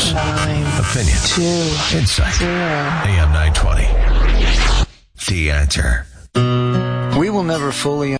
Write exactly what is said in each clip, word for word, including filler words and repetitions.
News. Nine. Opinions. Two. Insight. Zero. A M nine twenty. The Answer. We will never fully...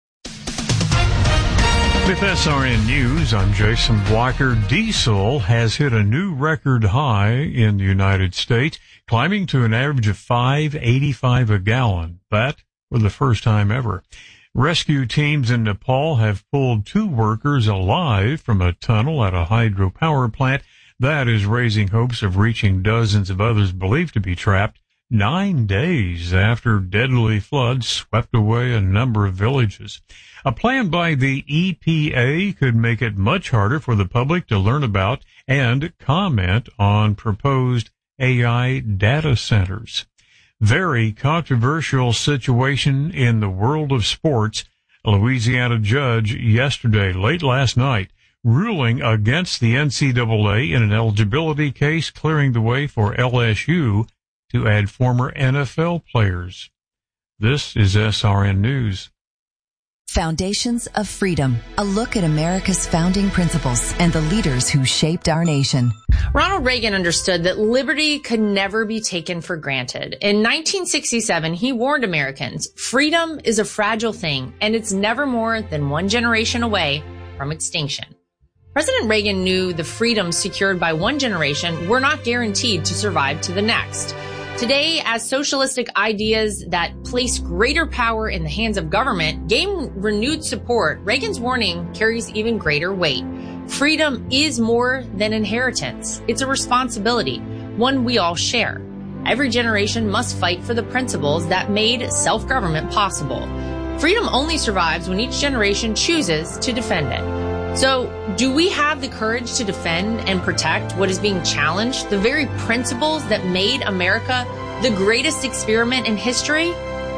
With S R N News, I'm Jason Blocker. Diesel has hit a new record high in the United States, climbing to an average of five eighty-five a gallon. That for the first time ever. Rescue teams in Nepal have pulled two workers alive from a tunnel at a hydropower plant. That is raising hopes of reaching dozens of others believed to be trapped nine days after deadly floods swept away a number of villages. A plan by the E P A could make it much harder for the public to learn about and comment on proposed A I data centers. Very controversial situation in the world of sports. A Louisiana judge yesterday, late last night, ruling against the N C double A in an eligibility case, clearing the way for L S U to add former N F L players. This is S R N News. Foundations of Freedom, a look at America's founding principles and the leaders who shaped our nation. Ronald Reagan understood that liberty could never be taken for granted. In nineteen sixty-seven, he warned Americans, freedom is a fragile thing, and it's never more than one generation away from extinction. President Reagan knew the freedoms secured by one generation were not guaranteed to survive to the next. Today, as socialistic ideas that place greater power in the hands of government gain renewed support, Reagan's warning carries even greater weight. Freedom is more than inheritance. It's a responsibility, one we all share. Every generation must fight for the principles that made self-government possible. Freedom only survives when each generation chooses to defend it. So, do we have the courage to defend and protect what is being challenged, the very principles that made America the greatest experiment in history?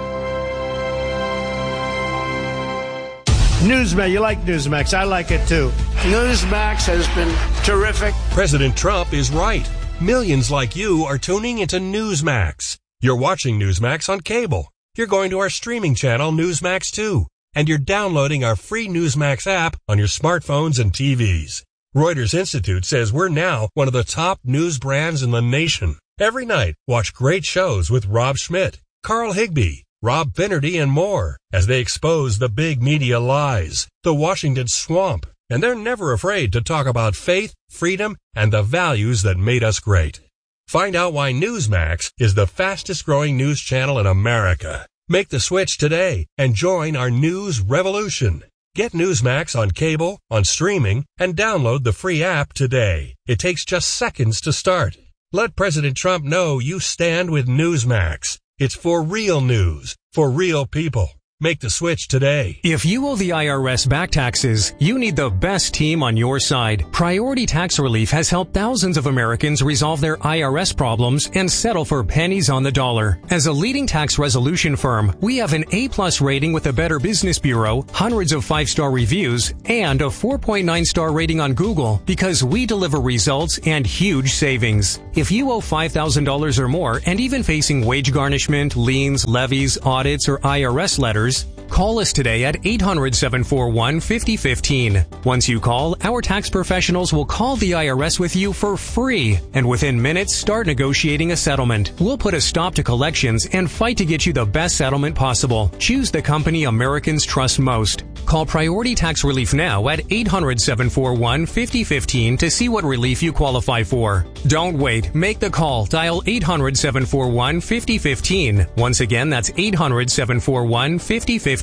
Newsmax, you like Newsmax. I like it too. Newsmax has been terrific. President Trump is right. Millions like you are tuning into Newsmax. You're watching Newsmax on cable. You're going to our streaming channel, Newsmax two. And you're downloading our free Newsmax app on your smartphones and T Vs. Reuters Institute says we're now one of the top news brands in the nation. Every night, watch great shows with Rob Schmidt, Carl Higbie, Rob Finnerty, and more as they expose the big media lies, the Washington swamp, and they're never afraid to talk about faith, freedom, and the values that made us great. Find out why Newsmax is the fastest growing news channel in America. Make the switch today and join our news revolution. Get Newsmax on cable, on streaming, and download the free app today. It takes just seconds to start. Let President Trump know you stand with Newsmax. It's for real news, for real people. Make the switch today. If you owe the I R S back taxes, you need the best team on your side. Priority Tax Relief has helped thousands of Americans resolve their I R S problems and settle for pennies on the dollar. As a leading tax resolution firm, we have an A-plus rating with the Better Business Bureau, hundreds of five-star reviews, and a four point nine star rating on Google because we deliver results and huge savings. If you owe five thousand dollars or more and even facing wage garnishment, liens, levies, audits, or I R S letters, call us today at eight hundred, seven four one, five oh one five. Once you call, our tax professionals will call the I R S with you for free, and within minutes start negotiating a settlement. We'll put a stop to collections and fight to get you the best settlement possible. Choose the company Americans trust most. Call Priority Tax Relief now at eight hundred, seven four one, five oh one five to see what relief you qualify for. Don't wait. Make the call. Dial eight hundred, seven four one, five oh one five. Once again, that's eight hundred, seven four one, five oh one five.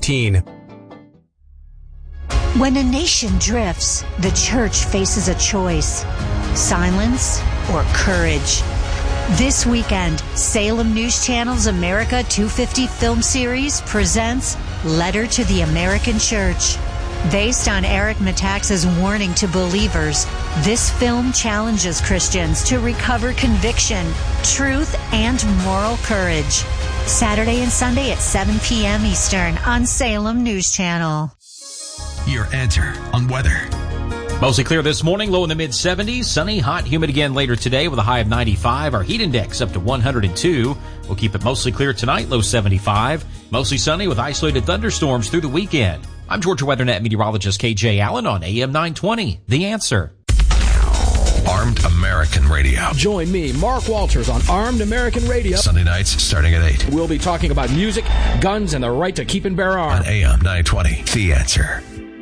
When a nation drifts, the church faces a choice: silence or courage. This weekend, Salem News Channel's America two fifty film series presents Letter to the American Church. Based on Eric Metaxas' warning to believers, this film challenges Christians to recover conviction, truth, and moral courage. Saturday and Sunday at seven p.m. Eastern on Salem News Channel. Your answer on weather. Mostly clear this morning, low in the mid seventies. Sunny, hot, humid again later today with a high of ninety-five. Our heat index up to one hundred two. We'll keep it mostly clear tonight, low seventy-five. Mostly sunny with isolated thunderstorms through the weekend. I'm Georgia WeatherNet meteorologist K J Allen on A M nine twenty. The Answer. Armed American Radio. Join me, Mark Walters, on Armed American Radio. Sunday nights starting at eight. We'll be talking about music, guns, and the right to keep and bear arms. On A M nine twenty, The Answer.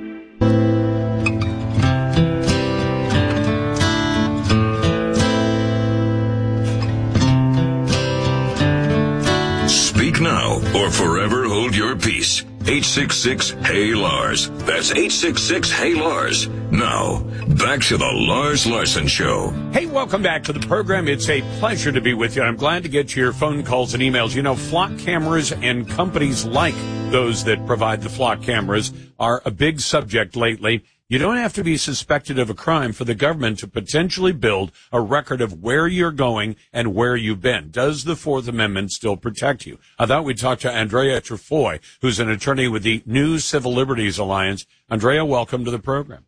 Speak now or forever hold your peace. eight six six, Hey Lars. That's eight six six, Hey Lars. Now, back to the Lars Larson Show. Hey, welcome back to the program. It's a pleasure to be with you. I'm glad to get your phone calls and emails. You know, flock cameras and companies like those that provide the flock cameras are a big subject lately. You don't have to be suspected of a crime for the government to potentially build a record of where you're going and where you've been. Does the Fourth Amendment still protect you? I thought we'd talk to Andrea Trefoy, who's an attorney with the New Civil Liberties Alliance. Andrea, welcome to the program.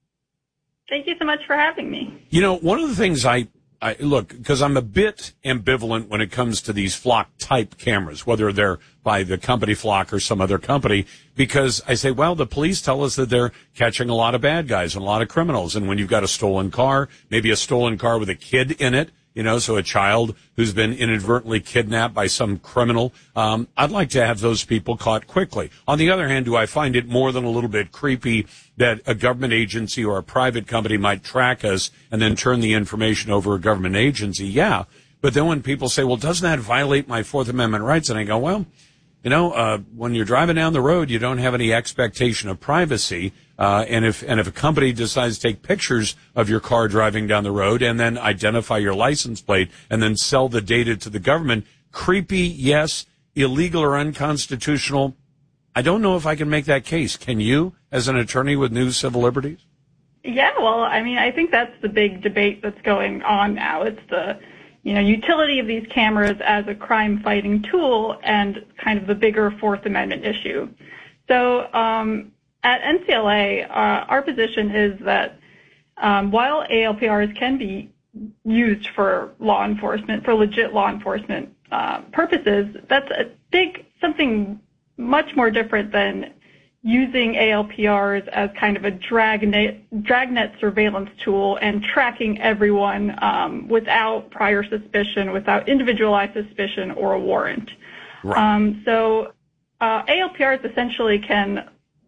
Thank you so much for having me. You know, one of the things I, I look, because I'm a bit ambivalent when it comes to these flock-type cameras, whether they're by the company Flock or some other company, because I say, well, the police tell us that they're catching a lot of bad guys and a lot of criminals. And when you've got a stolen car, maybe a stolen car with a kid in it, you know, so a child who's been inadvertently kidnapped by some criminal, um, I'd like to have those people caught quickly. On the other hand, do I find it more than a little bit creepy that a government agency or a private company might track us and then turn the information over a government agency? Yeah. But then when people say, well, doesn't that violate my Fourth Amendment rights? And I go, well, you know, uh, when you're driving down the road, you don't have any expectation of privacy. Uh, and if, and if a company decides to take pictures of your car driving down the road and then identify your license plate and then sell the data to the government, creepy, yes. Illegal or unconstitutional, I don't know if I can make that case. Can you, as an attorney with New Civil Liberties? Yeah, well, I mean, I think that's the big debate that's going on now. It's the, you know, utility of these cameras as a crime-fighting tool and kind of the bigger Fourth Amendment issue. So um, at N C L A, uh, our position is that um, while A L P Rs can be used for law enforcement, for legit law enforcement uh, purposes, that's a big, something much more different than using A L P Rs as kind of a dragnet, dragnet surveillance tool and tracking everyone um, without prior suspicion, without individualized suspicion or a warrant. Right. Um, so uh, A L P Rs essentially can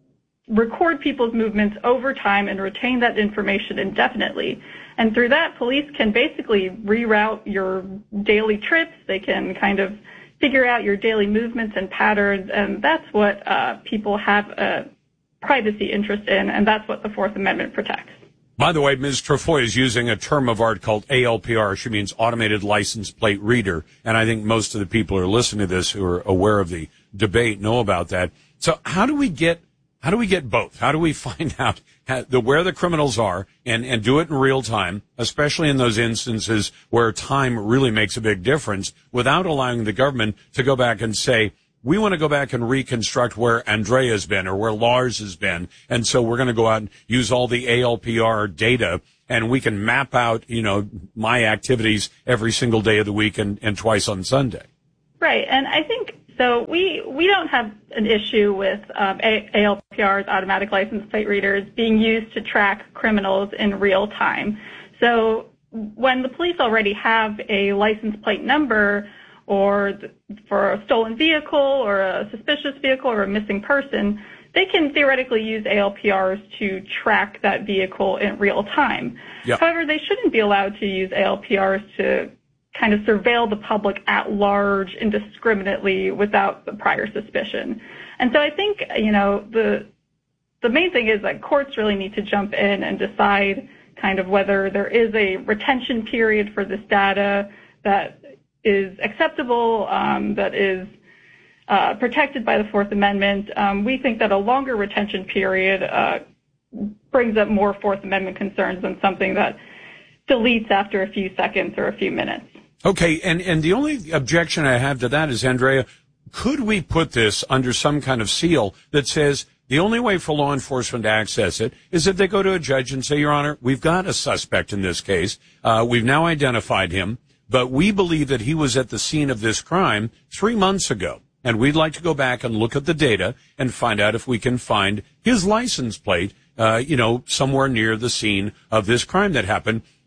record people's movements over time and retain that information indefinitely. And through that, police can basically reroute your daily trips. They can kind of figure out your daily movements and patterns, and that's what uh, people have a privacy interest in, and that's what the Fourth Amendment protects. By the way, Miz Trefoy is using a term of art called A L P R. She means Automated License Plate Reader, and I think most of the people who are listening to this who are aware of the debate know about that. So how do we get how do we get both? How do we find out how, the, where the criminals are and, and do it in real time, especially in those instances where time really makes a big difference, without allowing the government to go back and say, we want to go back and reconstruct where Andrea's been or where Lars has been, and so we're going to go out and use all the A L P R data, and we can map out, you know, my activities every single day of the week and, and twice on Sunday. Right, and I think so. We we don't have an issue with um, A L P Rs, automatic license plate readers, being used to track criminals in real time. So when the police already have a license plate number, or th- for a stolen vehicle or a suspicious vehicle or a missing person, they can theoretically use A L P Rs to track that vehicle in real time. Yep. However, they shouldn't be allowed to use A L P Rs to kind of surveil the public at large indiscriminately without the prior suspicion. And so I think, you know, the the main thing is that courts really need to jump in and decide kind of whether there is a retention period for this data that is acceptable, um, that is uh, protected by the Fourth Amendment. Um, we think that a longer retention period uh, brings up more Fourth Amendment concerns than something that deletes after a few seconds or a few minutes. Okay, and, and the only objection I have to that is, Andrea, could we put this under some kind of seal that says the only way for law enforcement to access it is if they go to a judge and say, Your Honor, we've got a suspect in this case. Uh, we've now identified him, but we believe that he was at the scene of this crime three months ago. And we'd like to go back and look at the data and find out if we can find his license plate, uh, you know, somewhere near the scene of this crime that happened.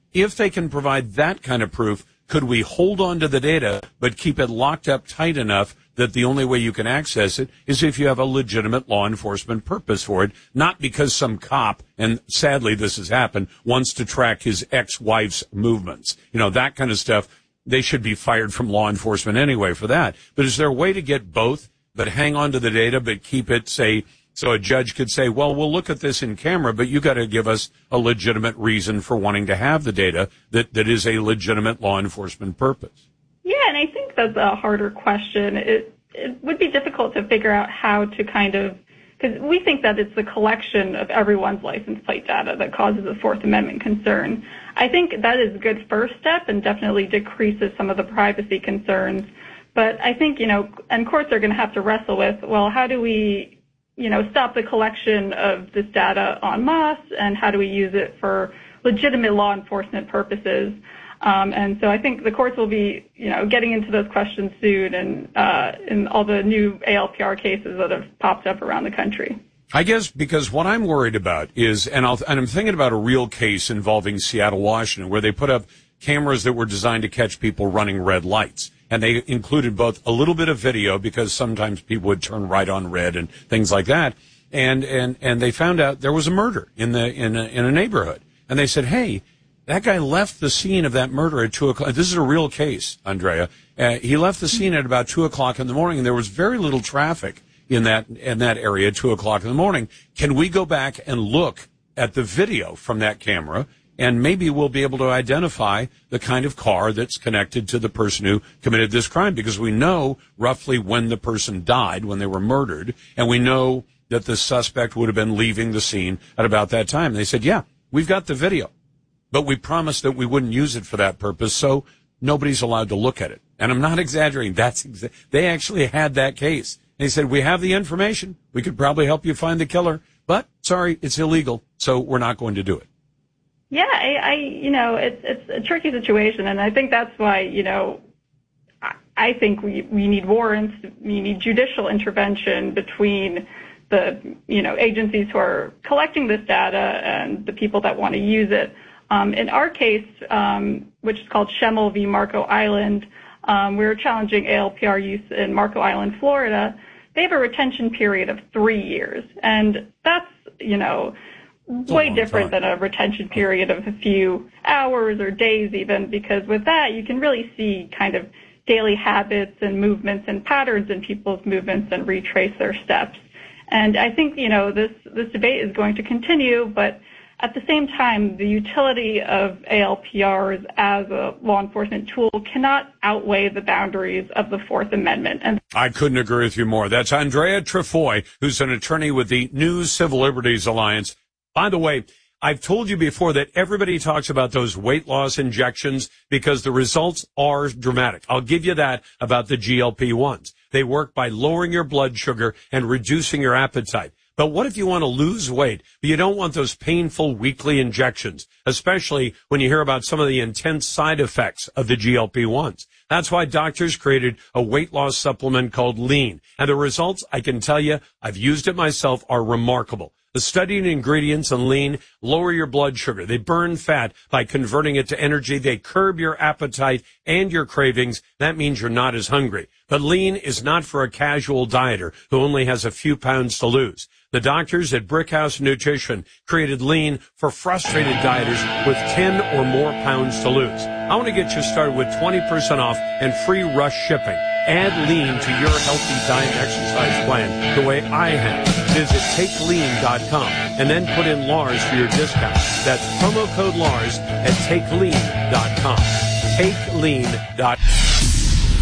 if they can provide that kind of proof, could we hold on to the data but keep it locked up tight enough that the only way you can access it is if you have a legitimate law enforcement purpose for it, not because some cop, and sadly this has happened, wants to track his ex-wife's movements. You know, that kind of stuff. They should be fired from law enforcement anyway for that. But is there a way to get both, but hang on to the data, but keep it, say, so a judge could say, well, we'll look at this in camera, but you got to give us a legitimate reason for wanting to have the data that, that is a legitimate law enforcement purpose? Yeah, and I think that's a harder question. It, it would be difficult to figure out how to kind of, because we think that it's the collection of everyone's license plate data that causes a Fourth Amendment concern. I think that is a good first step and definitely decreases some of the privacy concerns. But I think, you know, and courts are going to have to wrestle with, well, how do we, you know, stop the collection of this data en masse, and how do we use it for legitimate law enforcement purposes? Um, and so I think the courts will be, you know, getting into those questions soon, and uh, in all the new A L P R cases that have popped up around the country. I guess because what I'm worried about is, and, I'll, and I'm thinking about a real case involving Seattle, Washington, where they put up cameras that were designed to catch people running red lights. And they included both a little bit of video, because sometimes people would turn right on red and things like that. And, and, and they found out there was a murder in the, in a, in a neighborhood. And they said, hey, that guy left the scene of that murder at two o'clock. This is a real case, Andrea. Uh, he left the scene at about two o'clock in the morning, and there was very little traffic in that, in that area at two o'clock in the morning. Can we go back and look at the video from that camera? And maybe we'll be able to identify the kind of car that's connected to the person who committed this crime, because we know roughly when the person died, when they were murdered, and we know that the suspect would have been leaving the scene at about that time. They said, yeah, we've got the video, but we promised that we wouldn't use it for that purpose, so nobody's allowed to look at it. And I'm not exaggerating. That's exa- they actually had that case. They said, we have the information. We could probably help you find the killer, but sorry, it's illegal, so we're not going to do it. Yeah, I, I, you know, it's it's a tricky situation, and I think that's why, you know, I, I think we we need warrants, we need judicial intervention between the, you know, agencies who are collecting this data and the people that want to use it. Um, in our case, um, which is called Schemmel v. Marco Island, um, we were challenging A L P R use in Marco Island, Florida. They have a retention period of three years, and that's, you know, way different than a retention period of a few hours or days even, because with that you can really see kind of daily habits and movements and patterns in people's movements and retrace their steps. And I think, you know, this, this debate is going to continue, but at the same time, the utility of A L P Rs as a law enforcement tool cannot outweigh the boundaries of the Fourth Amendment. And I couldn't agree with you more. That's Andrea Trefoy, who's an attorney with the New Civil Liberties Alliance. By the way, I've told you before that everybody talks about those weight loss injections because the results are dramatic. I'll give you that about the G L P ones. They work by lowering your blood sugar and reducing your appetite. But what if you want to lose weight, but you don't want those painful weekly injections, especially when you hear about some of the intense side effects of the G L P ones? That's why doctors created a weight loss supplement called Lean. And the results, I can tell you, I've used it myself, are remarkable. The studied ingredients in Lean lower your blood sugar. They burn fat by converting it to energy. They curb your appetite and your cravings. That means you're not as hungry. But Lean is not for a casual dieter who only has a few pounds to lose. The doctors at Brickhouse Nutrition created Lean for frustrated dieters with ten or more pounds to lose. I want to get you started with twenty percent off and free rush shipping. Add Lean to your healthy diet exercise plan the way I have. Visit take lean dot com and then put in Lars for your discount. That's promo code Lars at take lean dot com. take lean dot com.